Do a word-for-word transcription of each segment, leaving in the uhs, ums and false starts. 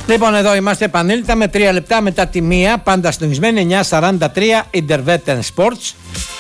Λοιπόν, εδώ είμαστε επανήλθα με τρία λεπτά μετά τη μία. Πάντα συντονισμένοι εννιά σαράντα τρία Intervetten Sports.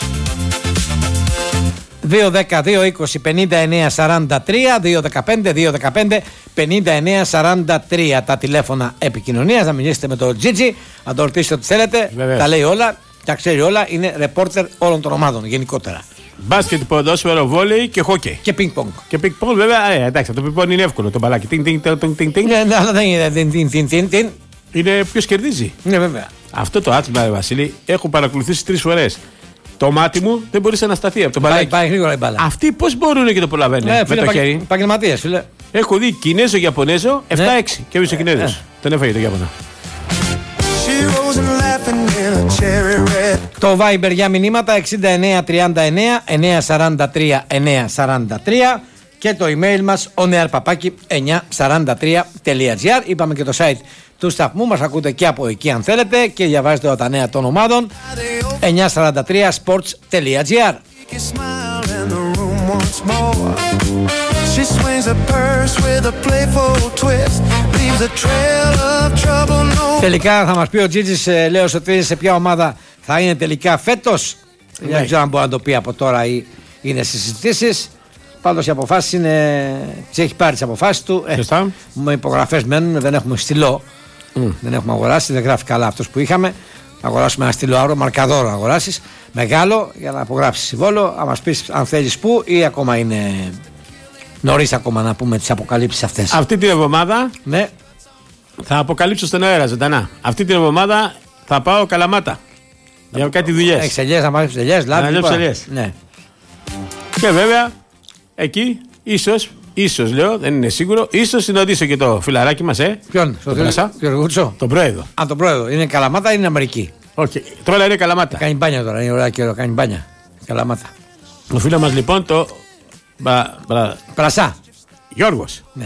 δύο δέκα δύο είκοσι πενήντα εννέα σαράντα τρία, δύο δεκαπέντε δύο δεκαπέντε πενήντα εννέα σαράντα τρία τα τηλέφωνα επικοινωνίας. Να μιλήσετε με τον Τζίτζι, να το ρωτήσετε ό,τι θέλετε. Βεβαίως. Τα λέει όλα, τα ξέρει όλα. Είναι ρεπόρτερ όλων των ομάδων γενικότερα. Μπάσκετ, ποδόσφαιρο, βόλεϊ και χόκεϊ. Και πινκ-πονγκ. Και πινκ-πονγκ, βέβαια, ε, εντάξει, το πινκ-πονγκ είναι εύκολο. Το μπαλάκι. Τινγκ, τινγκ, τινγκ, τινγκ, τινγκ. Ναι, αλλά δεν είναι. Τιν, τιν, τιν, τιν, τιν. Είναι ποιος κερδίζει. Ναι, βέβαια. Αυτό το άθλημα, Βασίλη, έχω παρακολουθήσει τρεις φορές. Το μάτι μου δεν μπορούσε να σταθεί από το Πάει, μπαλάκι. πάει γρήγορα η μπάλα. Αυτοί πώς μπορούν και το προλαβαίνουν Ναι, με φίλε, το χέρι. επαγγελματίες, φίλε. Έχω δει Κινέζο-Ιαπωνέζο επτά έξι και έβρισε ο Κινέζος. Ναι. Τον έφαγε το Ιάπωνα. Το Viber για μηνύματα εξήντα εννέα τριάντα εννέα εννιακόσια σαράντα τρία εννιακόσια σαράντα τρία και το email μας onearpapaki εννιακόσια σαράντα τρία τελεία τζι άρ. Είπαμε και το site του σταθμού, μας ακούτε και από εκεί αν θέλετε και διαβάζετε όλα τα νέα των ομάδων εννιακόσια σαράντα τρία sports τελεία τζι άρ. Τελικά θα μας πει ο Τζίτζης, ε, λέω ότι σε ποια ομάδα θα είναι τελικά φέτος. Ναι. Δεν ξέρω αν μπορεί να το πει από τώρα ή είναι στις συζητήσεις. Πάντως οι αποφάσεις είναι, τις έχει πάρει τις αποφάσεις του. Ε, με υπογραφές μένουν, δεν έχουμε στυλό. Mm. Δεν έχουμε αγοράσει, δεν γράφει καλά αυτός που είχαμε. Αγοράσουμε ένα στυλό άρο, μαρκαδόρο αγοράσεις. Μεγάλο για να απογράψεις συμβόλο. Αν μας πεις αν θέλεις πού ή ακόμα είναι νωρίς ακόμα να πούμε τις αποκαλύψεις αυτές. Αυτή την εβδομάδα ναι. θα αποκαλύψω στον αέρα ζωντανά. Αυτή την εβδομάδα θα πάω Καλαμάτα. Για κάτι δουλειές. Έχεις ελιές, να μάθεις ελιές, λάδι. Να ελιές. Ναι. Και βέβαια εκεί ίσως, ίσως λέω, δεν είναι σίγουρο, ίσως συναντήσω και το φιλαράκι μας, ε. Ποιον, τον Πρασά, τον πρόεδρο. Α, τον πρόεδρο. Είναι Καλαμάτα ή είναι Αμερική. Όχι, okay. Τώρα είναι Καλαμάτα. Κάνει μπάνια τώρα, είναι ωραία καιρό, κάνει μπάνια. Καλαμάτα. Ο φίλος μας λοιπόν το. Μπα, μπα... Πρασά. Γιώργος. Ναι.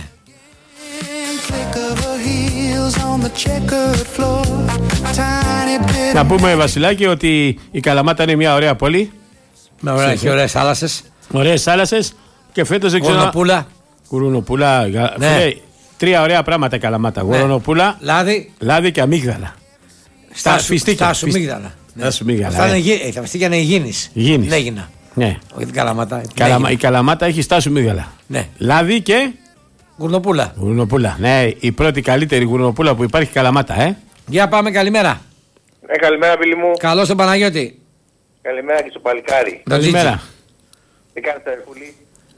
Να πούμε, Βασιλάκη, ότι η Καλαμάτα είναι μια ωραία πόλη. Με ωραία και ωραίες θάλασσες. Ωραίες θάλασσες και φέτος δεν ξέρω. Γουρνοπούλα. Γουρνοπούλα. Ναι. Φίλε, τρία ωραία πράγματα η Καλαμάτα. Ναι. Γουρνοπούλα, λάδι. λάδι και αμύγδαλα. Στάσου, στάσου μύγδαλα. Στάσου μύγδαλα. Αυτά είναι γη, τα φυστήκια είναι υγιεινής. Υγιεινής. Λέγινα. Ναι. Όχι την Καλαμάτα. Καλαμα, η Καλαμάτα έχει στάσου μύγδαλα. Ναι. Λάδι και. Γουρνοπούλα. Γουρνοπούλα. Ναι, η πρώτη καλύτερη γουρνοπούλα που υπάρχει Καλαμάτα, ε. Για πάμε, καλημέρα. Ε, καλημέρα, φίλοι μου. Καλώς τον Παναγιώτη. Καλημέρα και στο παλικάρι. Καλημέρα. Τι κάνετε, Ερκούλη.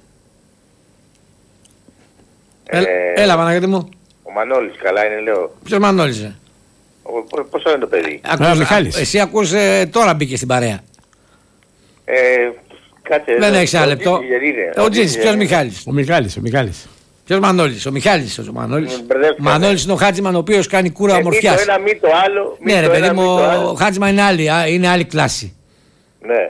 Ε, ε, έλα, Παναγιώτη μου. Ο Μανώλης, καλά είναι, λέω. Ποιος Μανώλης, ε? Πόσο είναι το παιδί? Ακούς, Μιχάλης. Εσύ ακούς, ε, τώρα μπήκε στην παρέα. Ε, κάτσε. Δεν έχεις ένα λεπτό. Ο Τζίτζης, ποιος Μιχάλης? Ο Μιχάλης, ο Μιχάλης. Ποιος Μανώλης? Ο Μιχάλης. Ο Μανώλης. Ο Μανώλης είναι ο Χάτζημαν ο οποίος κάνει κούρα ομορφιάς. Μη το ένα, μη το άλλο. Ναι, ρε παιδί μου, ο Χάτζημαν είναι άλλη, είναι άλλη κλάση. Ναι.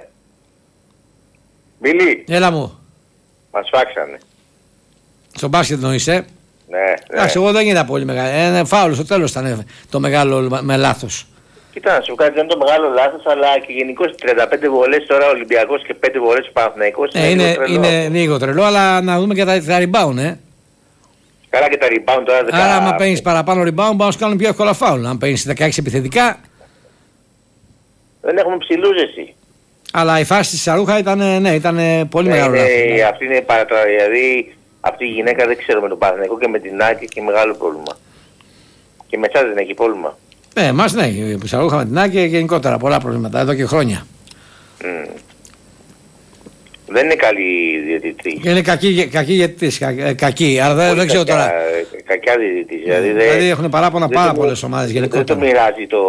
Μιλή. Έλα μου. Μας φάξανε. Στο μπάσκετ εννοείς, ε? Ναι. Εντάξει, εγώ δεν είδα πολύ μεγάλο. Ένα φάουλ στο τέλος ήταν το μεγάλο με λάθος. Κοίτα, να σου κάνει, δεν είναι το μεγάλο λάθος, αλλά και γενικώς τριάντα πέντε βολές τώρα ο Ολυμπιακός και πέντε βολές ο Παναθηναϊκός. Ε, είναι, λίγο τρελό, είναι λίγο τρελό, αλλά να δούμε και τα, τα rebound, ε. Καλά και τα rebound τώρα. δεκα... Άρα, άμα παίρνεις παραπάνω rebound, μπορεί να σου κάνουν πιο εύκολα φάουλ. Αν παίρνεις δεκαέξι επιθετικά. Δεν έχουμε ψηλούς εσύ. Αλλά η φάση της Σαρούχα ήταν, ναι, ήταν πολύ ναι, μεγάλο λάθος. Ναι, αυτή είναι παρατρα... δηλαδή αυτή η γυναίκα δεν ξέρω με τον Παναθηναϊκό και με την Άκη έχει μεγάλο πρόβλημα. Και με εσάς δεν έχει πρόβλημα. Ναι, εμάς ναι, η Σαρούχα με την Άκη και γενικότερα πολλά προβλήματα εδώ και χρόνια. Mm. Δεν είναι καλή διαιτητή. Είναι κακή, κακή διαιτητής, κα, κακή, αλλά δεν, δεν ξέρω τώρα. Κακιά διαιτητής. Δηλαδή, δηλαδή δε, έχουν παράπονα πάρα το, πολλές ομάδες γενικότερα. Δεν το μοιράζει το,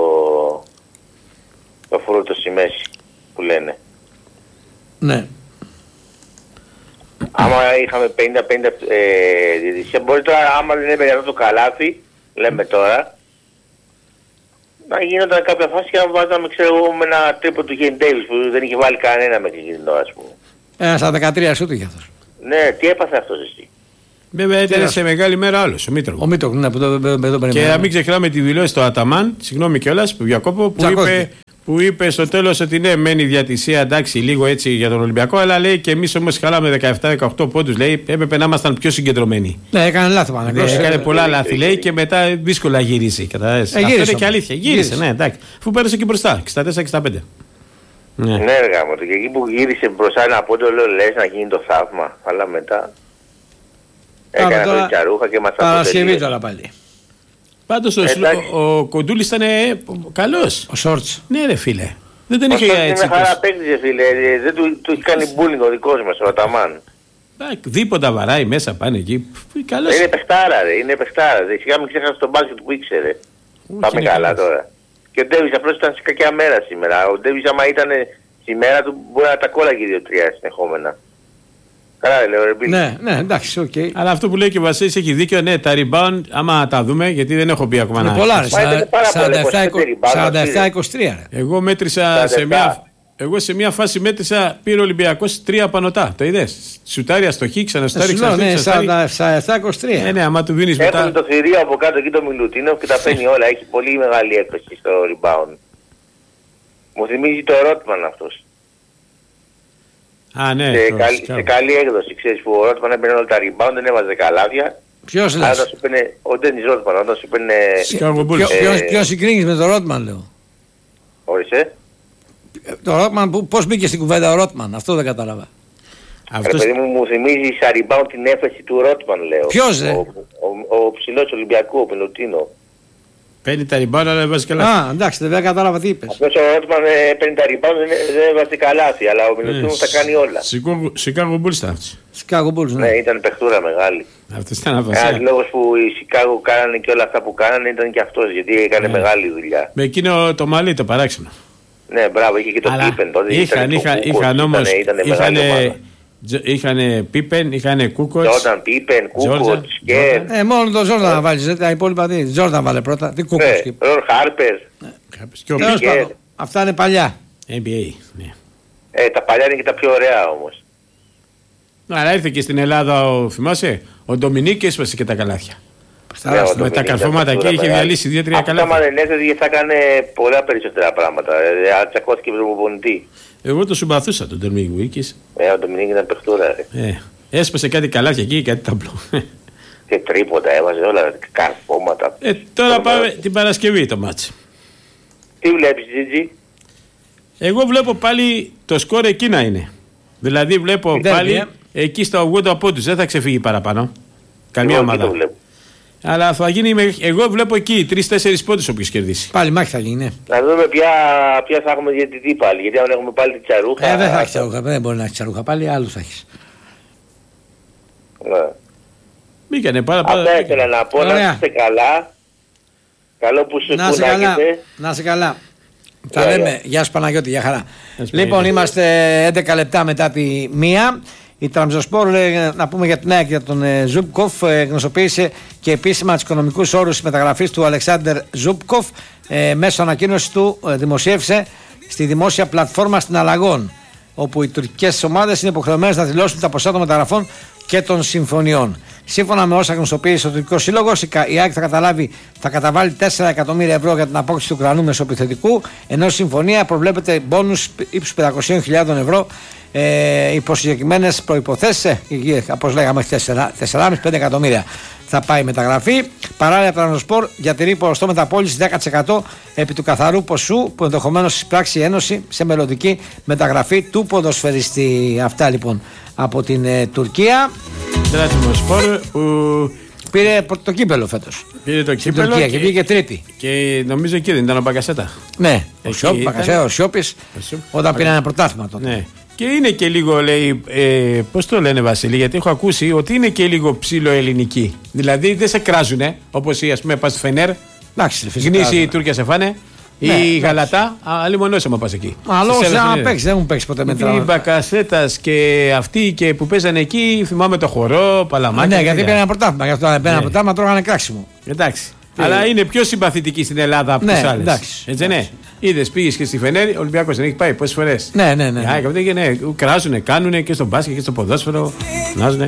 το φρούτο στη μέση που λένε. Ναι. Άμα είχαμε πενήντα πενήντα ε, διαιτησία, μπορεί τώρα άμα δεν έπαιρνε αυτό το καλάθι, λέμε τώρα, να γινόταν κάποια φάση και να βάζαμε ξέρω εγώ με ένα τρίπο του Γέιν Ντέιβις που δεν είχε βάλει κανένα μέχρι εκείνη την ώρα, ας πούμε. Ένα στα δεκατρία σου του είχε αυτός. Ναι, τι έπαθε αυτός εσύ. Βέβαια ήταν σε μεγάλη μέρα άλλος, ο Μήτρογλου. Ο Μήτρογλου, ναι, που το, το, το, το και να μην ξεχνάμε τη δηλώση του Αταμάν, συγγνώμη κιόλας, που Γιακώπο, που Τσακώθηκε. είπε που είπε στο τέλος ότι ναι, μένει η διατησία εντάξει λίγο έτσι για τον Ολυμπιακό, αλλά λέει και εμείς όμως χαλάμε δεκαεπτά δεκαοκτώ πόντους. Λέει έπρεπε να ήμασταν πιο συγκεντρωμένοι. Ναι, έκανε λάθη ο Παναθηναϊκός. Ναι, έκανε πολλά λάθη λέει και μετά δύσκολα γυρίσει. Καταλάβες. Ε, αυτό είναι και αλήθεια. Γύρισε, γύρισε. Ναι, εντάξει. Αφού πέρασε και μπροστά, εξήντα τέσσερα εξήντα πέντε. Ναι, ναι έργα μου. Και εκεί που γύρισε μπροστά ένα πόντο, λέω λες να γίνει το θαύμα. Αλλά μετά έκανε αυτό το τσαρούχα και μας αποτελεί. Παρασκευή τώρα πάλι. Πάντως ο, ο Κοντούλης ήταν καλός. Ο Σόρτς. Ναι ρε φίλε. Δεν τον είχε έτσι. Είναι χαρά παίκτης φίλε. Δεν του, του έχει κάνει μπούλινγκ ο δικός μας ο Αταμάν. Δίποτα βαράει μέσα πάνε εκεί. Καλός. Είναι παιχτάρα ρε. Είναι παιχτάρα. Σιγά μην ξέχασε τον μπάσκετ που ήξερε. Πάμε καλά τώρα. Και ο Ντέβις απλώς ήταν σε κακιά μέρα σήμερα. Ο Ντέβις άμα ήταν στη μέρα του μπορεί να τα κόλλαγε δύο τρία συνεχόμενα. Καλά λέω ρε Μπίλ. Ναι, ναι, εντάξει, οκ. Okay. Αλλά αυτό που λέει και ο Βασίλης έχει δίκιο, ναι, τα rebound, άμα τα δούμε, γιατί δεν έχω πει ακόμα να... Είναι πολλά ρε, σαράντα επτά είκοσι τρία ρε. Εγώ μέτρησα σε μια... Εγώ σε μια φάση μέτρησα, πήρε ο Ολυμπιακός τρία πανωτά. Το είδες. Σουτάρια στο χ, ξαναστάρι, ξαναστάρι. Ναι, σαράντα επτά είκοσι τρία. Ναι, ναι, άμα του δίνεις μετά. Έχουν το θηρίο από κάτω εκεί το Μιλουτίνοφ και τα παίρνει όλα. Έχει πολύ μεγάλη έκπληξη στο rebound. Μου θυμίζει το Ρότμαν αυτός. Α, ναι. Σε, το, καλ, σε καλή έκδοση, ξέρεις που ο Ρότμαν έπαιρνε όλα τα rebound, δεν έβαζε καλάθια. Ποιος λες? Όταν σου πένε, ο Ντένις Ρότμαν, όταν σου πένε... Ποιος συγκρίνεις με τον Ρότμαν λέω? Όρισε. Το Ρότμαν, πώς μπήκε στην κουβέντα ο Ρότμαν, αυτό δεν κατάλαβα. Αυτός... Ρε παιδί μου, μου θυμίζει σαν rebound την έφεση του Ρότμαν λέω. Ποιος ρε? Ο, ο, ο, ο ψηλός Ολυμπιακού, ο Πιλωτίνο. Παίρνει τα rebound αλλά δεν βάζει καλά. Α, εντάξει, δεν κατάλαβα τι είπες. Αυτός ο Ρότμαν ε, παίρνει τα rebound, δεν, δεν βάζει καλάθι, αλλά ο Πιλωτίνο τα κάνει όλα. Chicago Bulls ήταν αυτός. Chicago Bulls, ναι. Ναι, ήταν παιχτούρα μεγάλη. Αυτός ήταν αβασιά. Ένας λόγος που οι Chicago κάνανε και όλα αυτά που κάνανε ήταν και αυτός, γιατί έκανε ναι. μεγάλη δουλειά. Με εκείνο το μαλλί το παράξενο. Ναι, μπράβο, είχε και το Πίπεν τότε. Είχαν, είχαν, είχαν όμως, είχαν Πίπεν, είχαν Κούκοτς. Τζόρνταν, Πίπεν, Κούκοτς και... Ε, μόνο τον Τζόρνταν να βάλεις, τα υπόλοιπα τι. Τζόρνταν βάλε πρώτα, τι Κούκοτς. Ρον Χάρπερ. Αυτά είναι παλιά. N B A, ναι. Ε, τα παλιά είναι και τα πιο ωραία όμως. Αλλά ήρθε και στην Ελλάδα, ο, θυμάσαι, ο Ντομινίκ και έσπασε και τα καλάθια. Ναι, με τα καρφώματα εκεί είχε διαλύσει δύο-τρία καλάθια. Αυτό άμα δεν έφευγε θα έκανε πολλά περισσότερα πράγματα. Αν τσακώθηκε με τον προπονητή. Εγώ το συμπαθούσα τον Ντομινίκ Βουίκης. Ε, ο Ντομινίκ ήταν παιχτούρα. Ε, έσπασε κάτι καλάθια εκεί, κάτι ταμπλό. Και τρίποτα έβαζε όλα, καρφώματα. Ε, τώρα πάμε την Παρασκευή το μάτσι. Τι βλέπεις, Τζίτζι? Εγώ βλέπω πάλι το σκορ εκεί να είναι. Δηλαδή βλέπω Δέλει, πάλι ε. εκεί στα ογδόντα πόντους, δεν θα ξεφύγει παραπάνω. Καμία ομάδα. Αλλά θα γίνει, εγώ βλέπω εκεί τρεις-τέσσερις πόντους όποιος κερδίσει. Πάλι μάχη θα γίνει, ναι. Να δούμε ποια, ποια θα έχουμε διαιτητή πάλι. Γιατί αν έχουμε πάλι τη τσαρούχα. Ε, δεν θα έχει τσαρούχα, δεν μπορεί να έχει τσαρούχα. Πάλι άλλους θα έχει. Ναι. Μπήκανε πάρα πάρα. Αυτά ήθελα να πω. Ωραία. Να είστε καλά. Καλό που σου κουνάγετε. Να είσαι καλά. Τα λέμε. Γεια σου Παναγιώτη, για χαρά. Λοιπόν, είμαστε έντεκα λεπτά μετά τη μία. Η Τραμζοσπόρ, να πούμε για την ΑΕΚ, για τον Ζούπκοφ, γνωστοποίησε και επίσημα τους οικονομικούς όρους της μεταγραφής του Αλεξάνδερ Ζούπκοφ. Ε, μέσω ανακοίνωση του ε, δημοσίευσε στη δημόσια πλατφόρμα στην Αλλαγών, όπου οι τουρκικές ομάδες είναι υποχρεωμένες να δηλώσουν τα ποσά των μεταγραφών και των συμφωνιών. Σύμφωνα με όσα γνωστοποίησε ο Τουρκικός Σύλλογος, η ΑΕΚ θα, καταλάβει, θα καταβάλει τέσσερα εκατομμύρια ευρώ για την απόκτηση του Ουκρανού μεσοπιθετικού, ενώ η συμφωνία προβλέπεται μπόνους ύψους πεντακόσιες χιλιάδες ευρώ ε, υπό συγκεκριμένες προϋποθέσεις, όπως λέγαμε, τέσσερα κόμμα πέντε με εκατομμύρια θα πάει η μεταγραφή. Παράλληλα, η Τρανοσπορ διατηρεί ποσοστό μεταπώλησης δέκα τοις εκατό επί του καθαρού ποσού που ενδεχομένως εισπράξει η Ένωση σε μελλοντική μεταγραφή του ποδοσφαιριστή. Αυτά λοιπόν από την ε, Τουρκία. Τρανοσπορ που πήρε το κύπελο φέτος. Πήρε το κύπελο Τουρκία, και, και βγήκε τρίτη. Και νομίζω εκεί δεν ήταν ο Μπακασέτα. Ναι, ο Σιώπης, Μπακασέτα, ο Σιώπης, όταν πήρε ένα πρωτάθλημα τότε. Ναι. Και είναι και λίγο, λέει, ε, πώς το λένε Βασίλη, γιατί έχω ακούσει ότι είναι και λίγο ψήλο ελληνική. Δηλαδή δεν σε κράζουνε, όπως η, ας πούμε, πας στη Φενέρ, γνήσι οι Τούρκια σε φάνε, ναι, ή η Γαλατά, άλλη μονός άμα πας εκεί. Αλλά λόγω σε να παίξει, δεν έχουν παίξει ποτέ με τράβα. Οι Μπακασέτας και αυτοί και που παίζανε εκεί, θυμάμαι το χορό, παλαμάκια. Ναι, γιατί πήραν ένα πρωτάθλημα, γι' αυτό πήραν ένα πρωτάθλημα, τρώγανε κράξιμο. Εντάξει. Αλλά είναι πιο συμπαθητική στην Ελλάδα από ναι, τις άλλες. Εντάξει, έτσι ναι. Είδες, πήγες και στη Φενέρη, ο Ολυμπιακός δεν έχει πάει πόσες φορές. Ναι, ναι, ναι. ναι. Και, ναι, κράζουνε, κάνουνε και στο μπάσκετ και στο ποδόσφαιρο. Νάζουνε.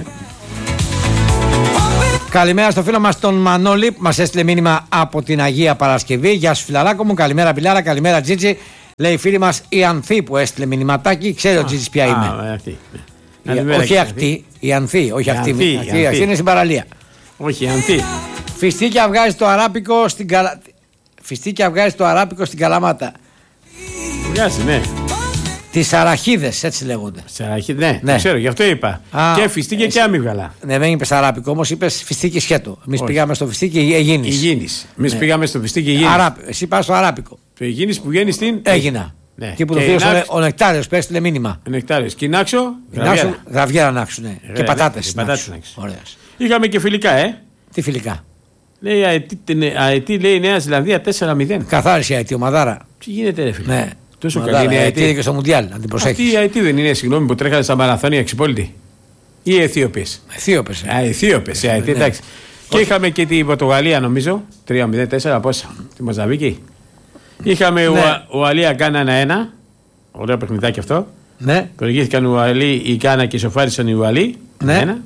Καλημέρα στο φίλο μας τον Μανώλη που μας έστειλε μήνυμα από την Αγία Παρασκευή. Γεια σου φιλαράκο μου, καλημέρα Πιλάρα, καλημέρα Τζίτζι. Λέει η φίλη μας η Ανθή που έστειλε μηνυματάκι, ξέρει ο Τζίτζης ποια είμαι. Α, αυτή. Η, όχι αυτή, η Ανθή, όχι αυτή. Η Ανθή είναι στην παραλία. Όχι, η Ανθή. Φιστίκια βγάζει το αράπικο στην Καλα... Φιστίκια βγάζει το αράπικο στην Καλαμάτα. Βγάζει, ναι. Τις αραχίδες, έτσι λέγονται. Σαραχίδες, ναι, ναι. Ξέρω, γι' αυτό είπα. Α, και φιστίκια εσύ... και άμυγαλα. Ναι, δεν είπες αράπικο, όμως είπες φιστίκι σχέτο. Εμείς πήγαμε στο φιστίκι Αιγίνης. Αιγίνης. Εμείς ναι. πήγαμε στο φιστίκι Αιγίνης. Αράπη. Εσύ πας στο αράπικο. Το Αιγίνης που βγαίνει στην. Έγινα. Ναι. Και που το φίλος ο, ο Νεκτάριος που έστειλε μήνυμα. Ο Νεκτάριος. Και η Νάξο. Γραβιέρα Νάξου, ναι. Και πατάτες. Είχαμε και φιλικά, ε. Τι φιλικά. Λέει αετή, λέει Νέα Ζηλανδία τέσσερα μηδέν. Καθάρισε η αετή ομαδάρα. Τι γίνεται, ρε φίλε. Ναι. Τόσο καλή είναι η αετή. Είναι και στο Μουντιάλ, να την προσέχεις. Αυτή η αετή δεν είναι, συγγνώμη, που τρέχανε στα μαραθώνια εξυπόλυτη. Ή Αιθίωπες. Αιθίωπες. Α, Αιθίωπες, η αετή, εντάξει. Και είχαμε και την Πορτογαλία, νομίζω. τρία μηδέν τέσσερα πόσα. Τη Μοζαμβίκη. Είχαμε Ουαλία Γκάνα ένα ένα. Ωραίο παιχνιδάκι αυτό. Ναι. Προηγήθηκαν Ουαλοί, η Γκάνα και ισοφάρισαν οι Ουαλοί. Ναι.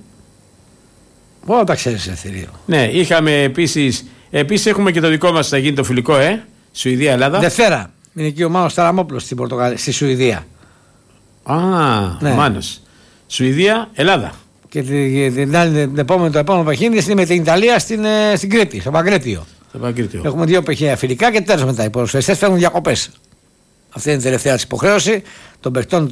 Όλα τα ξέρεις, Ευθύριο. Ναι, είχαμε επίσης. Επίσης έχουμε και το δικό μας, θα γίνει το φιλικό, ε. Σουηδία-Ελλάδα. Δευτέρα. Είναι εκεί ο Μάνος Ταραμόπουλος στην Πορτογαλία, στη Σουηδία. Α, ναι. Ο Μάνος. Σουηδία-Ελλάδα. Και την, την, την, το επόμενο, το επόμενο παιχνίδι είναι με την Ιταλία στην, στην Κρήτη, στο Παγκρέτιο. Έχουμε δύο παιχνίδια φιλικά και τέλος μετά. Οι ποδοσφαιριστές φέρνουν διακοπές. Αυτή είναι η τελευταία της υποχρέωση των παιχτών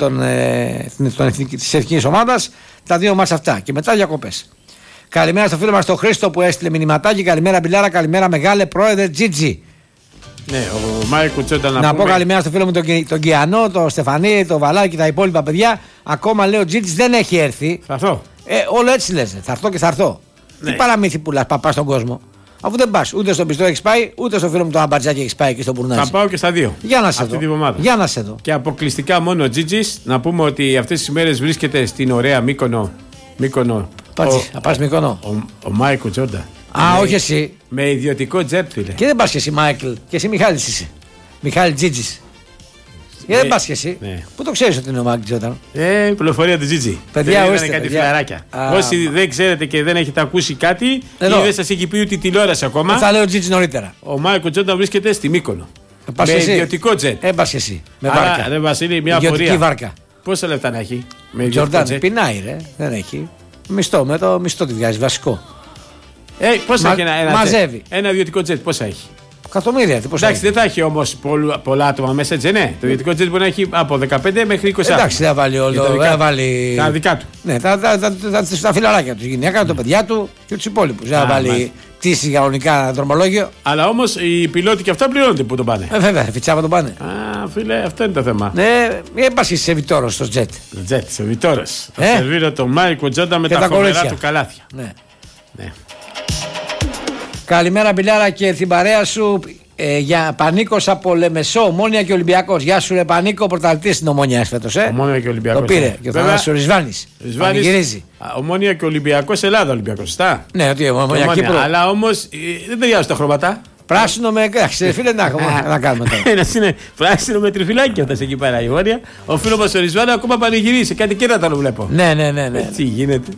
της εθνικής ομάδας. Τα δύο μας αυτά. Και μετά διακοπές. Καλημέρα στο φίλο μας τον Χρήστο που έστειλε μηνυματάκι. Καλημέρα Μπιλάρα, καλημέρα μεγάλε πρόεδρε Τζίτζι. Ναι, ο Μάικο Τσότα να, να πούμε... πω καλημέρα στο φίλο μου τον, τον Κιανό, τον Στεφανί, τον Βαλάκη και τα υπόλοιπα παιδιά. Ακόμα λέει ο Τζίτζι δεν έχει έρθει. Θα έρθω. Ε, όλο έτσι λες. Θα έρθω και θα έρθω. Ναι. Τι παραμύθι πουλάς παπά στον κόσμο. Αφού δεν πας ούτε στον πιστό έχει πάει, ούτε στο φίλο μου τον Αμπατζάκη έχει πάει και στον Μπουρνάζι. Θα πάω και στα δύο. Για να σε αυτή την εβδομάδα. Για να σε δω. Και αποκλειστικά μόνο ο Τζίτζις. Να πούμε ότι αυτές τις ημέρες βρίσκεται στην ωραία Μύκονο. Μύκονο. Πάτσε, θα πας Μύκονο. Ο, ο Μάικο Τζόντα. Α, με, όχι εσύ. Με ιδιωτικό τζετ, φίλε. Και δεν πας και εσύ, Μάικλ. Και εσύ, Μιχάλης είσαι. Μιχάλη Τζίτζης. Και δεν πας και εσύ. Ναι. Πού το ξέρεις ότι είναι ο Μάικλ Τζόντα. Ε, πληροφορία του Τζίτζι. Παιδιά, δεν ορίστε, είναι κάτι παιδιά. φιλαράκια. Α, όσοι δεν ξέρετε και δεν έχετε ακούσει κάτι, εδώ. ή δεν σας έχει πει ούτε τηλεόραση ακόμα. Θα λέω Τζίτζι νωρίτερα. Ο Μάικο Τζόντα βρίσκεται στη Μύκονο. Με εσύ. Ιδιωτικό τζετ. Ε, πας και εσύ. Με βάρκα. Άρα, ρε Βασίλη, μια ιδιωτική βάρκα. Πόσα λεφτά να έχει. Με Τζορντάν, πεινάει, ρε. Δεν έχει. Μισθό, με το μισθό τη βγάζει, βασικό. Ε, πόσα Μα, έχει ένα, ένα μαζεύει. Τζετ, ένα ιδιωτικό τζετ, πόσα έχει. Εκατομμύρια, τι πόσα εντάξει, έχει. δεν θα έχει όμως πολλά άτομα μέσα, έτσι, ναι. Το ιδιωτικό τζετ μπορεί να έχει από δεκαπέντε μέχρι είκοσι άτομα. Εντάξει, δεν θα βάλει όλο. Τα, βάλει... τα δικά του. Ναι, τα, τα, τα, τα, τα, τα φιλαράκια του, γυναίκα, τα παιδιά του και του υπόλοιπου. Δεν θα βάλει πτήσει για κανονικά δρομολόγιο. Αλλά όμως οι πιλότοι και αυτά πληρώνονται που τον πάνε. Ε, βέβαια, φιτσάβα τον πάνε. Α, φίλε, αυτό είναι το θέμα. Ναι, μην πα σε Βιτόρο στο τζετ. Το τζετ, σε Βιτόρο. Θα ε? σερβίρω τον Μάικο Τζόντα με τα, τα φοβερά του καλάθια. Ναι. ναι. Καλημέρα, Μπιλάρα, και την παρέα σου. Ε, για Πανίκος από Λεμεσό, Ομόνια και Ολυμπιακός. Γεια σου, ρε Πανίκο, πρωταθλητής στην Ομόνια φέτος. Ε. Ομόνια και Ολυμπιακός. Το πήρε. Ε. Και ο Θανάσης ο Ρισβάνης. Ρισβάνης. Ομόνια και Ολυμπιακός, Ελλάδα Ολυμπιακός. Σωστά. Ναι, ότι Ομόνια Κύπρο. Αλλά όμως ε, δεν ταιριάζουν τα χρώματα. Πράσινο με. Εντάξει, φίλε, να, να κάνουμε τώρα. Ένα είναι πράσινο με τριφυλάκι αυτά εκεί πέρα η Ομόνια. Ο φίλος μας ο Ρισβάνης ακόμα πανηγυρίζει. Κάτι και να τον βλέπω. Ναι, ναι, ναι. ναι. Έτσι γίνεται.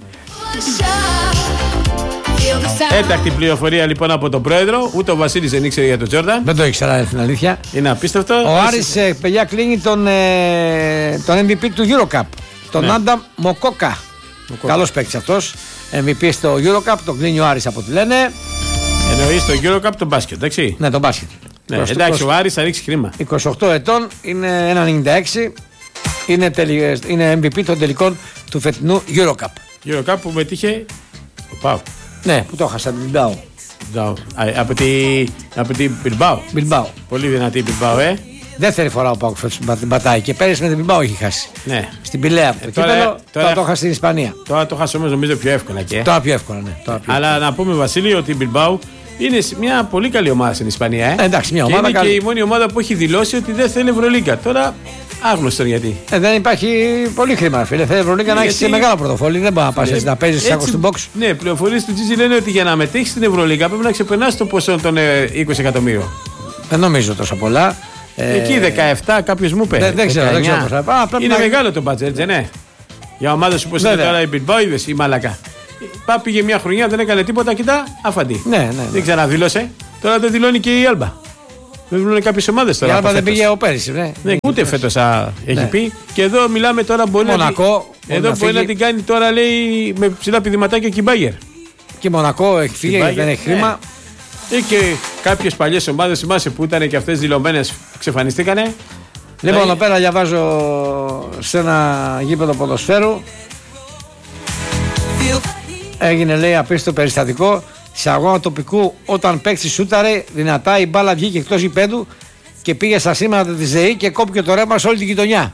Έντακτη πληροφορία λοιπόν από τον πρόεδρο. Ούτε ο Βασίλης δεν ήξερε για τον Τζόρνταν. Δεν το ήξερα την αλήθεια. Είναι απίστευτο. Ο Άρης, ε, παιδιά, κλείνει τον, ε, τον εμ βι πι του Eurocup. Τον ναι. Άνταμ Μοκόκα. Καλός παίκτης αυτός. εμ βι πι στο Eurocup. Τον κλείνει ο Άρης από ό,τι λένε. Εννοείς το Eurocup τον μπάσκετ, εντάξει. Ναι, τον μπάσκετ. Ναι, εντάξει, είκοσι, ο Άρης θα ρίξει χρήμα. είκοσι οκτώ ετών, είναι ένα ενενήντα έξι. Είναι, τελει, είναι εμ βι πι των τελικών του φετινού Eurocup. Eurocup που μετήχε ο Πάου. Ναι, που το έχασα την Bilbao. Από την από τη Bilbao. Bilbao. Πολύ δυνατή η Bilbao, ε. Δεύτερη φορά ο Πάουκ την πατάει και πέρυσι με την Bilbao έχει χάσει. Ναι. Στην Πηλαία. Ε, τώρα, κύπελο, τώρα, τώρα το έχασε στην Ισπανία. Τώρα το έχασε όμως νομίζω πιο εύκολα και. Τώρα πιο εύκολα, ναι. Τώρα πιο Αλλά εύκολα. Να πούμε, Βασίλη, ότι η Bilbao είναι μια πολύ καλή ομάδα στην Ισπανία. Ε. Ε, εντάξει, μια και ομάδα είναι καλή. Και η μόνη ομάδα που έχει δηλώσει ότι δεν θέλει Ευρωλίγκα. Τώρα άγνωστο γιατί. Ε, δεν υπάρχει πολύ χρήμα, φίλε. Θέλει Ευρωλίγκα να έχει σε μεγάλο πρωτοφόλι. Δεν μπορεί να πα να παίζει σάκο στην box. Ναι, πληροφορίες του Τζίτζι λένε ότι για να μετέχει στην Ευρωλίγκα πρέπει να ξεπερνά το ποσό των είκοσι εκατομμύριων. Δεν νομίζω τόσο πολλά. Εκεί δεκαεπτά κάποιο μου είπε. Δεν, δεν ξέρω, δεν ξέρω πώς θα πάει. Είναι να... μεγάλο το μπάτζετ, δεν είναι. Για ομάδες όπως είναι τώρα η Bilbao, είδες η Μαλακά. Πά πήγε μια χρονιά, δεν έκανε τίποτα, κοιτά, αφαντή. Ναι, ναι, ναι. Δεν ξαναδήλωσε. Τώρα το δηλώνει και η Άλμπα. Δεν βρουν κάποιες ομάδες τώρα. Η Άλμπα δεν πήγε ο πέρυσι, ναι. Ναι, ούτε φέτος έχει ναι. πει. Και εδώ μιλάμε τώρα μπορεί, Μονακό, να, εδώ μπορεί να την κάνει τώρα, λέει, με ψηλά πηδηματάκια και η Μπάγερ. Και η Μονακό έχει φύγει, δεν έχει χρήμα. Ναι. Ή και κάποιες παλιές ομάδες, θυμάσαι που ήταν και αυτές δηλωμένες, εξαφανιστήκανε. Λοιπόν, εδώ πέρα διαβάζω σε ένα γήπεδο ποδοσφαίρου. Έγινε, λέει, απίστευτο περιστατικό. Σε αγώνα τοπικού, όταν παίξει σούταρε δυνατά, η μπάλα βγήκε εκτός γηπέδου και πήγε στα σήματα της ΔΕΗ και κόπηκε το ρεύμα σε όλη την γειτονιά.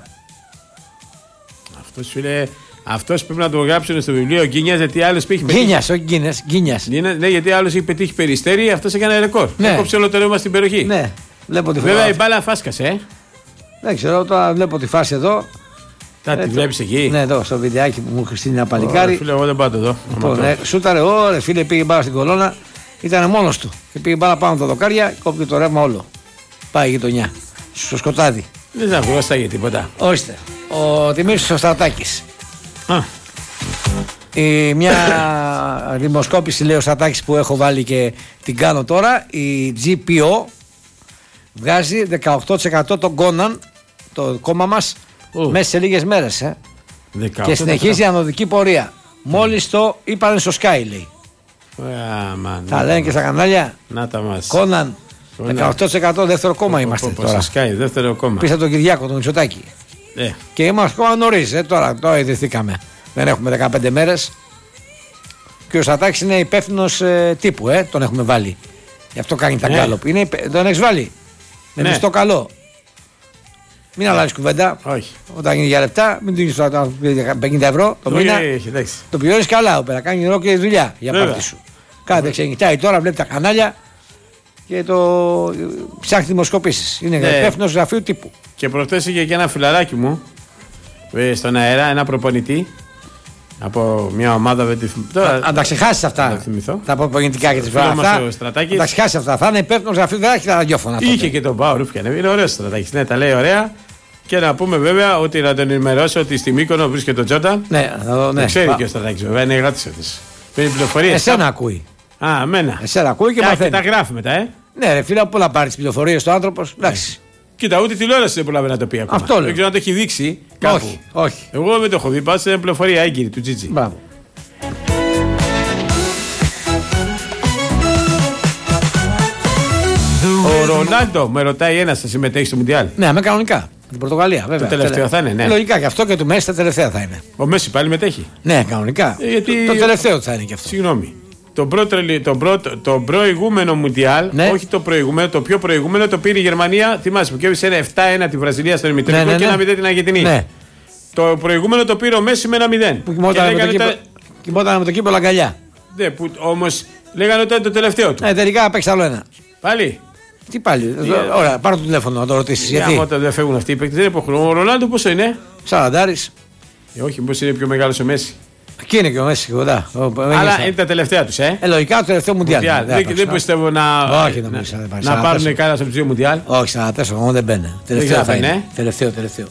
Αυτός, φίλε, αυτός πρέπει να το γράψουν στο βιβλίο Γκίνιας, γιατί άλλος πήγε. Γκίνιας, όχι Γκίνιας. Γκίνιας. Ναι, γιατί άλλος είχε πετύχει περιστέρι, αυτός έκανε ρεκόρ. Ναι. Έκοψε όλο το ρεύμα στην περιοχή. Ναι, βλέπω τη Βέβαια η μπάλα φάσκασε, ε. Δεν ξέρω, τώρα βλέπω τη φάση εδώ. Τα τη βλέπεις εκεί. Ναι, εδώ στο βιντεάκι που μου έχει στείλει ένα παλικάρι. Φίλε, εγώ δεν πάω εδώ. Λοιπόν, ε, σούταρε, ωραία, φίλε, πήγε μπάλα στην κολόνα. Ήταν μόνος του. Και πήγε μπάλα πάνω από τα δοκάρια και κόπηκε το ρεύμα όλο. Πάει η γειτονιά. Στο σκοτάδι. Δεν θα βγει για τίποτα. Ορίστε. Ο Δημήτρης ο Στρατάκης. Α. Η, μια δημοσκόπηση, λέει ο Στρατάκης, που έχω βάλει και την κάνω τώρα. Η τζι πι ο βγάζει δεκαοκτώ τοις εκατό τον Κόναν, το κόμμα μας, uh. μέσα σε λίγες μέρες. Ε. Και συνεχίζει η ανωδική πορεία. Μόλις το είπαν στο Sky, λέει. Yeah, τα λένε και στα κανάλια. Να τα μας. Κόναν, δεκαοκτώ τοις εκατό δεύτερο κόμμα είμαστε τώρα. Sky, δεύτερο κόμμα. Πίσω τον Κυριάκο, τον Μητσοτάκη. Yeah. Και είμαστε ακόμα νωρίς, ε, τώρα, τώρα ιδρυθήκαμε. Δεν έχουμε δεκαπέντε μέρες. Και ο Στρατάκης είναι υπεύθυνος ε, τύπου, ε, τον έχουμε βάλει. Γι' αυτό κάνει τα γκάλωπ. Yeah. Τον έχεις βάλει. Με yeah. μισθό καλό. Μην αλλάζει κουβέντα. Όχι. Όταν γίνει για λεπτά, μην του γίνει πενήντα ευρώ το μήνα. Το πληρώνεις καλά εδώ πέρα. Κάνει ολόκληρη δουλειά για πάρτι σου. Κάθε ξενυχτάει τώρα, βλέπει τα κανάλια και το ψάχνει δημοσκοπήσεις. Είναι ναι. υπεύθυνος γραφείου τύπου. Και προχτές είχε και ένα φιλαράκι μου στον αέρα, ένα προπονητή από μια ομάδα. Δεν τη θυμηθώ. Αν τα ξεχάσεις αυτά. Τα προπονητικά και τις φορές. Αν τα ξεχάσεις αυτά. Θα είναι υπεύθυνος γραφείου, δεν έχει τα ραδιόφωνα. Είχε και τον Πάο Ρούφιαν. Είναι ωραίος Στρατάκης. Ναι, τα λέει ωραία. Και να πούμε βέβαια ότι να τον ενημερώσω ότι στη Μύκονο βρίσκεται ο Τζόρνταν. Ναι, ναι. Το ξέρει και ο Στρατάκης βέβαια. Είναι γράτη αυτής. Παίρνει πληροφορίες. Εσένα ακούει. Α, εμένα. Εσένα ακούει και μαθαίνει. Τα γράφει μετά, ε. Ναι, ρε φίλε, πού να πάρει τις πληροφορίες ο άνθρωπος. Εντάξει. Κοίτα, ούτε τηλεόραση δεν προλαβαίνει να το πει ακόμα. Αυτό λέω. Δεν ξέρω αν το έχει δείξει κάπου. Όχι, όχι. Εγώ δεν το έχω δει. Πάω σε πληροφορία έγκυρη του Τζίτζι. Μπράβο. Ο Ρονάλντο με ρωτάει ένα, θα συμμετέχει στο Μουντιάλ. Ναι, με κανονικά. Την Πορτογαλία, βέβαια. Το τελευταίο θα είναι, ναι. Λογικά και αυτό και του Μέση τα τελευταία θα είναι. Ο Μέση πάλι μετέχει. Ναι, κανονικά. Ε, γιατί... Το, το τελευταίο θα είναι και αυτό. Συγγνώμη. Το, πρώτο, το, πρώτο, το προηγούμενο Μουντιάλ, ναι. όχι το προηγούμενο, το πιο προηγούμενο το πήρε η Γερμανία. Θυμάσαι που κέρδισε ένα επτά ένα τη Βραζιλία στον ημιτελικό ναι, ναι, ναι. και ένα μηδέν την Αργεντινή. Ναι. Το προηγούμενο το πήρε ο Μέση με ένα μηδέν. Που κοιμόταν με το κύπελο αγκαλιά. Ναι, όμως λέγανε ότι ήταν το τελευταίο του. Ναι, τελικά παίξει άλλο ένα. Πάλι. Τι πάλι. Yeah. Ωραία, πάρω το τηλέφωνο να το ρωτήσεις. Yeah, γιατί. Όταν δεν φεύγουν αυτοί οι παίκτες, δεν υποχρεώνουν. Ο Ρονάλντο πόσο είναι. Σαραντάρης. Ε, όχι, μήπως είναι πιο μεγάλος ο Μέση. Εκεί είναι και ο Μέση κοντά. Αλλά είναι τα τελευταία τους, ε. ε λογικά το τελευταίο Μουντιάλ. Δεν, δεν πιστεύω να, όχι, να, να, να πάρουν κανένα από τους δύο Μουντιάλ. Όχι, σαράντα τέσσερα μόνο δεν μπαίνει. Τελευταίο θα είναι. Τελευταίο, τελευταίο.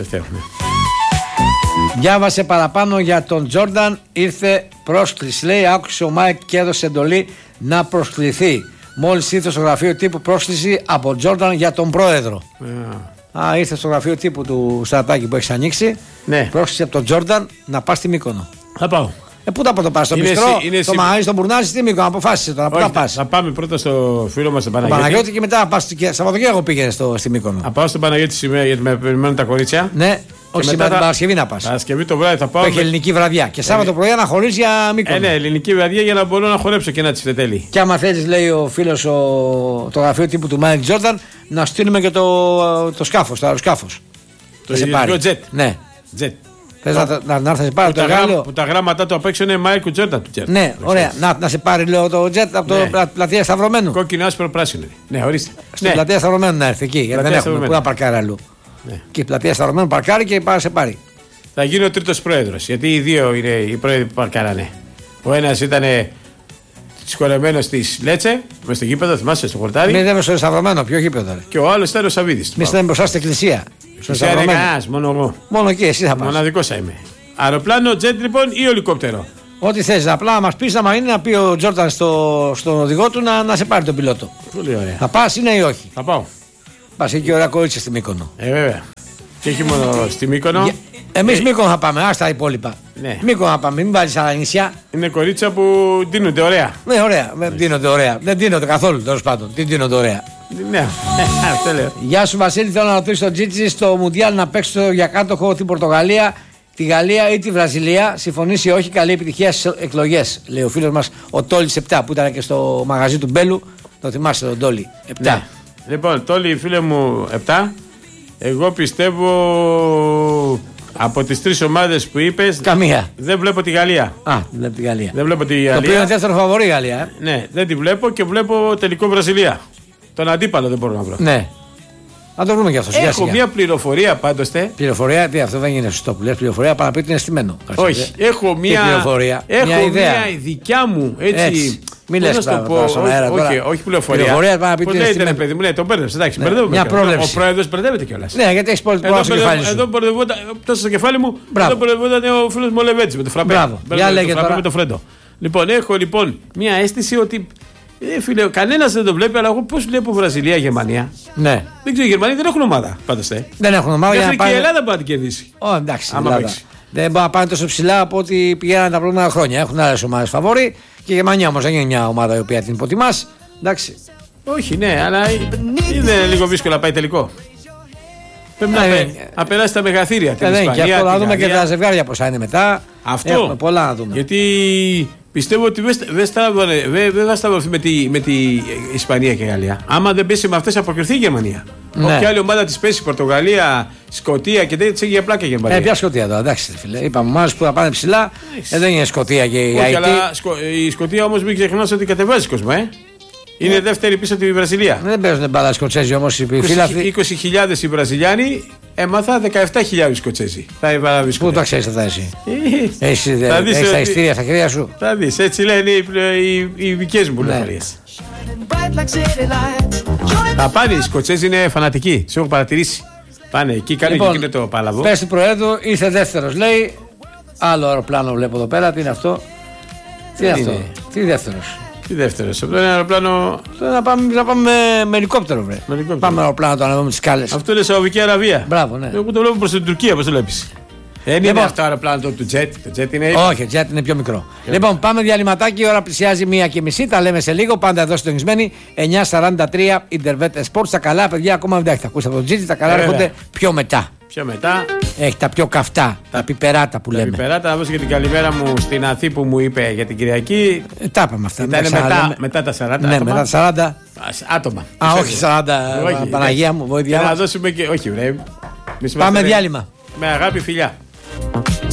Διάβασε παραπάνω για τον Τζόρνταν. Ήρθε πρόσκληση. Λέει, άκουσε ο Μάικ και έδωσε εντολή να προσκληθεί. Μόλις ήρθε στο γραφείο τύπου πρόσκληση από Τζόρνταν για τον πρόεδρο. Yeah. Α, ήρθε στο γραφείο τύπου του Στρατάκη που έχει ανοίξει. Ναι. Πρόσκληση από τον Τζόρνταν να πας στη Μύκονο. Θα πάω. Ε, πού θα πάω, το πας, στο Μπιστρό, στο Μαγαζί, στον Μπουρνάζι, στη Μύκονο, αποφάσισε τώρα. Πού θα πας. Θα πάμε πρώτα στο φίλο μας τον Παναγιώτη. Παναγιώτη και μετά να πας. Σαββατοκύριακο πήγαινε στη Μύκονο. Θα πάω στον Παναγιώτη σήμερα γιατί με περιμένουν τα κορίτσια. Ναι. Όχι σήμερα την Παρασκευή να πας. Παρασκευή το βράδυ θα πάω. Έχει ελληνική βραδιά. Και Σάββατο πρωί να χωρίσει για Μύκονο. Ε, ναι, ελληνική βραδιά για να μπορώ να χορέψω και να τη φετέλει. Και άμα θέλει, λέει ο φίλος, το γραφείο τύπου του Μάικ Τζόρνταν, να στείλουμε και το, το σκάφος, το αεροσκάφο. Το ιδιωτικό jet. Ναι. Jet. Θες να, να, να έρθει να σε πάρει το εργάλειο. Που τα γράμματα του απ' έξω είναι Μάικ Τζόρνταν του jet. Ναι, ωραία. Να, να σε πάρει, λέω, το jet από ναι. το πλατεία Σταυρωμένου. Κόκκινο, άσπρο, πράσινο. Ναι, ορίστε. Στην ναι. πλατεία Σταυρωμένου να έρθει εκεί. Γιατί δεν έχουμε πού να παρκάρει αλλού. Ναι. Και η πλατεία Σταυρωμένου παρκάρει και πάει να σε πάρει. Θα γίνει ο τρίτος πρόεδρος. Γιατί οι δύο είναι οι πρόεδροι που παρκάρανε. Ο ένας ήταν συγχωρεμένος της Λέτσε, μες στο γήπεδο, θυμάσαι, στο χορτάρι. Μην δεν στο Σταυρωμένο, ποιο γήπεδο. Και ο άλλος ήταν ο Σαββίδης. Μη ήταν μπροστά στην εκκλησία. Στο Σταυρωμένο. Μόνο εγώ. Μόνο εκεί, εσύ θα πας. Μοναδικός θα είμαι. Αεροπλάνο, τζετ λοιπόν ή ελικόπτερο. Ό,τι θες. Απλά να μας πεις, άμα είναι να πει ο Τζόρνταν στο, στον οδηγό του να, να σε πάρει τον πιλότο. Πολύ ωραία. Θα πας είναι ή όχι? Θα πάω. Πας εκεί ωραία κορίτσια στη Μύκονο. Ε, βέβαια. Και όχι μόνο στη Μύκονο. Εμείς ε... Μύκονο θα πάμε, άστα τα υπόλοιπα. Ναι. Μύκονο θα πάμε, μην βάλεις άλλα νησιά. Είναι κορίτσια που ντύνονται ωραία. Ναι, ωραία. Δεν ντύνονται ωραία. Δεν ντύνονται καθόλου τέλος πάντων. Τι ντύνονται ωραία. Ναι, αυτό λέω. Γεια σου Βασίλη, θέλω να ρωτήσω τον Τζίτζι στο Μουντιάλ να παίξω για κάτοχο την Πορτογαλία, τη Γαλλία ή τη Βραζιλία. Συμφωνήσει ή όχι, καλή επιτυχία στις εκλογές. Λέει ο φίλος μας ο Τόλης επτά που ήταν και στο μαγαζί του Μπέλου. Το θυμάστε τον Τόλη επτά. Ναι. Λοιπόν, Τόλη φίλε μου επτά. Εγώ πιστεύω από τις τρεις ομάδες που είπες. Καμία. Δεν βλέπω τη Γαλλία. Α, δεν βλέπω τη Γαλλία. Δεν βλέπω τη Γαλλία. Το οποίο είναι δεύτερο φαβορί η Γαλλία. Ε? Ναι, δεν τη βλέπω και βλέπω τελικό Βραζιλία. Τον αντίπαλο δεν μπορώ να βρω. Ναι. Να το βρούμε κι αυτό. Έχω σιγά, μια πληροφορία πάντως. Τε. Πληροφορία, τι αυτό δεν είναι σωστό που λες. Πληροφορία πάνω να πει ότι είναι στημένο. Όχι, δε. έχω μια, πληροφορία, έχω μια ιδέα. Μια δικιά μου έτσι. έτσι. Μην λες πράγματα στον αέρα τώρα. Όχι, όχι πληροφορία. Πληροφορία πάνω να πει ότι είναι στημένο. Παιδί μου, ναι, τον μπέρδεψε. Εντάξει, ναι, μια πρόβλεψη. Ο πρόεδρος μπερδεύεται κιόλας. Ναι, γιατί έχει πολύ πολλά στο κεφάλι σου. Εδώ μπερδευόταν, τόσο στο κεφάλι μου, εδώ μπερδευόταν ο φίλος μου ο Λεβέτης με το φραπέ. Μπράβο, για λέγε τώρα. Με το φρέντο. Λοιπόν, έχω λοιπόν μια αίσθηση ότι. Ε, φίλε, κανένας δεν το βλέπει, αλλά εγώ πώς βλέπω Βραζιλία-Γερμανία. Ναι. Δεν ξέρω, οι Γερμανοί δεν έχουν ομάδα. Πάντως, ε. Δεν έχουν ομάδα. Μέχρι για και η Ελλάδα μπορεί να την κερδίσει. Ω, εντάξει. Δεν μπορεί να πάνε τόσο ψηλά από ό,τι πηγαίναν τα προηγούμενα χρόνια. Έχουν άλλες ομάδες φαβόροι και η Γερμανία όμως δεν είναι μια ομάδα η οποία την υποτιμάς. Εντάξει. Όχι, ναι, αλλά είναι λίγο δύσκολο να πάει τελικό. Πρέπει να περάσει τα μεγαθύρια. Την Ισπανία, και αυτό να δούμε και τα ζευγάρια πόσα είναι μετά. Αυτό. Έχουμε πολλά να δούμε. Γιατί πιστεύω ότι δεν θα σταυρωθεί με τη, με τη Ισπανία και η Γαλλία. Άμα δεν πέσει με αυτές θα αποκριθεί η Γερμανία. Ναι. Όποια άλλη ομάδα της πέσει, Πορτογαλία, Σκωτία και τέτοια, για πλάκα η Γερμανία. Ε, ποια Σκωτία τώρα, εντάξει φίλε. Είπαμε ομάδες που θα πάνε ψηλά. Ε, δεν είναι Σκωτία και η Όχι, αλλά η Σκωτία όμως μην ξεχνάς ότι κατεβάζει κόσμο, ε. Είναι δεύτερη πίσω από τη Βραζιλία. Δεν παίζουν μπάλα Σκοτσέζοι όμως οι φίλοι. είκοσι χιλιάδες οι Βραζιλιάνοι, έμαθα δεκαεπτά χιλιάδες Σκοτσέζοι. Πού το ξέρεις αυτά εσύ? Έχεις τα ειστήρια στα χέρια σου? Θα δεις, έτσι λένε οι δικές μου πληροφορίες. Θα πάνε οι Σκοτσέζοι, είναι φανατικοί. Σε έχω παρατηρήσει. Πάνε εκεί, κάνει και εκείνο το πάλαβο. Πες του Προέδρου, ήρθε δεύτερος λέει. Άλλο αεροπλάνο βλέπω εδώ πέρα, τι είναι αυτό? Τι είναι αυτό? Τι δεύτερος? Τι δεύτερο, αυτό είναι αεροπλάνο. Να πάμε, να πάμε με, με ελικόπτερο, βρε. Με ελικόπτερο. Πάμε αεροπλάνο το ανεβούμε τις σκάλες. Αυτό είναι Σαουδική Αραβία. Μπράβο, ναι. Εγώ το βλέπω προς την Τουρκία, πώς το βλέπεις. Δεν είναι αυτό το αεροπλάνο το, του Jet. Το Jet είναι. Όχι, το Jet είναι πιο μικρό. Yeah. Λοιπόν, πάμε διαλυματάκι. Η ώρα πλησιάζει μία και μισή. Τα λέμε σε λίγο. Πάντα εδώ συντονισμένοι. εννιά σαράντα τρία Intervet Sports. Τα καλά, παιδιά, ακόμα δεν τα έχετε ακούσει από τον Τζίτζι. Τα καλά έρχονται πιο μετά. Πιο μετά. Έχει τα πιο καυτά, τα πιπεράτα που τα λέμε. Τα πιπεράτα, να δώσω και την καλημέρα μου στην Αθή που μου είπε για την Κυριακή. Ε, τα είπαμε αυτά. Ήταν μετά, μετά, μετά τα σαράντα. Ναι, άτομα. μετά τα σαράντα. Άτομα. Α, όχι σαράντα. Όχι, Παναγία μου, βοήθεια. Να δώσουμε και. Όχι, βρε. Πάμε διάλειμμα. Με αγάπη, φιλιά.